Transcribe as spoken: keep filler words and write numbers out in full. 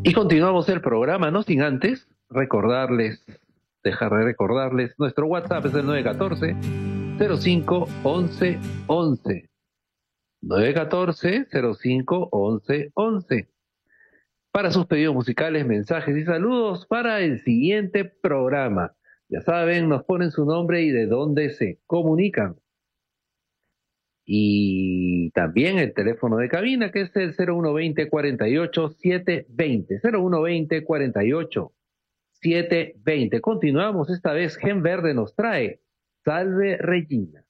Y continuamos el programa, no sin antes recordarles, dejar de recordarles, nuestro WhatsApp es el nueve uno cuatro, cero cinco, once, once. nueve uno cuatro, cero cinco, once, once. Para sus pedidos musicales, mensajes y saludos para el siguiente programa. Ya saben, nos ponen su nombre y de dónde se comunican. Y también el teléfono de cabina, que es el cero uno veinte, cuarenta y ocho, setecientos veinte. cero uno veinte, cuarenta y ocho, setecientos veinte. Continuamos, esta vez Gen Verde nos trae Salve Regina.